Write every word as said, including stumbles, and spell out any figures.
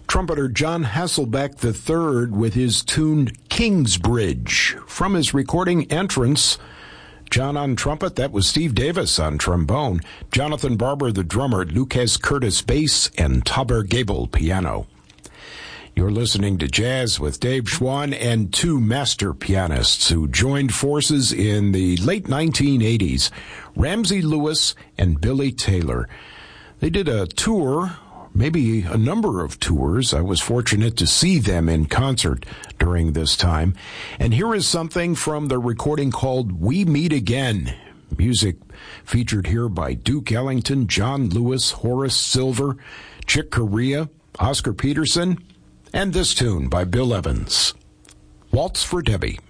trumpeter John Hasselbeck the third with his tune Kingsbridge. From his recording Entrance, John on trumpet, that was Steve Davis on trombone, Jonathan Barber the drummer, Lucas Curtis bass, and Taber Gable piano. You're listening to Jazz with Dave Schwann and two master pianists who joined forces in the late nineteen eighties, Ramsey Lewis and Billy Taylor. They did a tour, maybe a number of tours. I was fortunate to see them in concert during this time. And here is something from the recording called We Meet Again. Music featured here by Duke Ellington, John Lewis, Horace Silver, Chick Corea, Oscar Peterson, and this tune by Bill Evans, Waltz for Debbie.